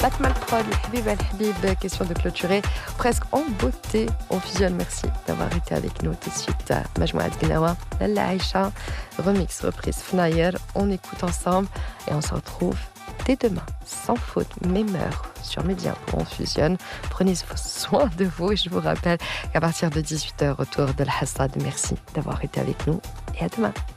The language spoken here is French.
Fatma Prod, Habib El Habib, question de clôturer presque en beauté. On fusionne, merci d'avoir été avec nous tout de suite. Majmoua Gnawa, Lalla Aïcha, remix, reprise, Fnayer. On écoute ensemble et on se retrouve dès demain, sans faute, même heure, sur Média pour On Fusionne. Prenez soin de vous et je vous rappelle qu'à partir de 18h, autour de l'Hassad, merci d'avoir été avec nous et à demain.